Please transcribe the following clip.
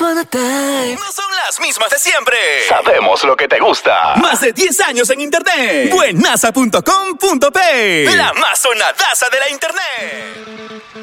Wanna Die. No son las mismas de siempre. Sabemos lo que te gusta. Más de 10 años en internet. Buenasa.com.p. La más sonadaza de la internet.